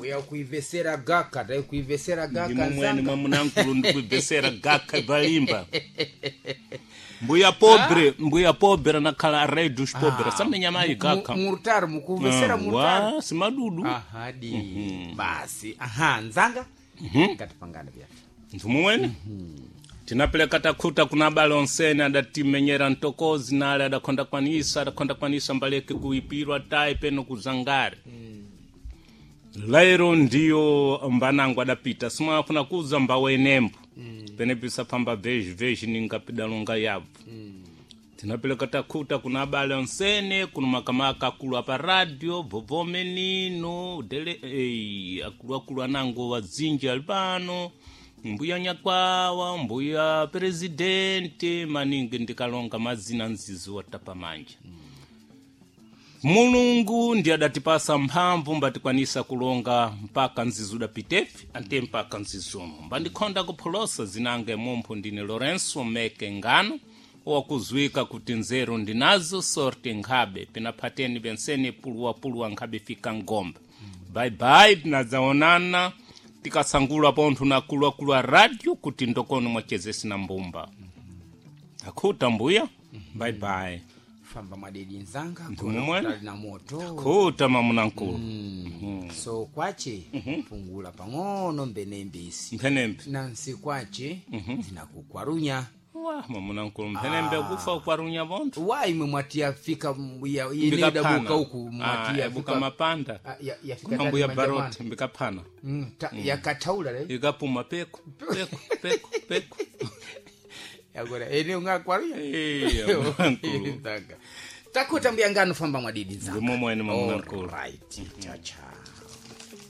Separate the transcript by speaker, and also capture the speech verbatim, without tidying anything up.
Speaker 1: mbuya kuivesera gaka dai kuivesera gaka
Speaker 2: nzanga mumweni mamunankulu ndikuivesera gaka balimba mbuya pobre mbuya pobre nakhala redus pobre samenya mai gaka
Speaker 1: murtar mukuvesera murtar
Speaker 2: wa simadudu
Speaker 1: ahadi basi aha nzanga katapangana pia
Speaker 2: ndumumweni tinapeleka takuta kuna balonsene adatimenyera ntokozi nale adakonda kwanisa adakonda kwanisa mbaleke kuipirwa tai peno kuzangare mm. Lairo ndiyo mbanangu adapita simafuna kuza mbawenembo mm. Pene pisa pamba veji veji ningapidalunga yabu mm. Tinapeleka takuta kuna balonsene kuna makamaka akulu apa radio vovomenino dele ei akulu akulu anango wazinji albano mbuya nyakwawa mbuya presidente maningi ndikalonga mazina nzizi watapa manja mm. Mulungu ndi adatipasa mphamvu mbatikwanisa kulonga mpaka nzizu dapitefi ante mpaka nzizuno mbandikonda kupholosa zinange mumphu ndine Lorenzo Meke Ngano wakuzwika kuti nzeru ndinazo sorte nkhabe pinaphateni bensene puluwa puluwa nkhabe fika ngombe mm. Bye bye tinazaonana tikasangula ponthu na kulwa kulwa radio kuti ndokono mwachezesi na mbumba akuta mbuya mm -hmm. Bye bye
Speaker 1: famba madedi nzanga
Speaker 2: kwa
Speaker 1: na moto
Speaker 2: kuta mamunankulu
Speaker 1: mm. mm -hmm. So kwache mm -hmm. Pungula pang'ono mbenembisi
Speaker 2: mbenembe
Speaker 1: nansi kwache mm -hmm. Zinakukwarunya
Speaker 2: wa mamunankulu mbenembe ah. Kufa kwarunya bonto
Speaker 1: wa imwe mwatia fika ya ineda buka huku mwatia
Speaker 2: ah, buka mapanda
Speaker 1: ah, ya, ya fika
Speaker 2: mambo ya baroti mbikapana
Speaker 1: mm, mm. Ya kataula le
Speaker 2: ikapuma peko peko peko peko
Speaker 1: agora ene ungakwarunya
Speaker 2: eh
Speaker 1: nzanga takuta mbiyangano famba mwadidi nzanga
Speaker 2: ngomwe mamunankulu
Speaker 1: right cha cha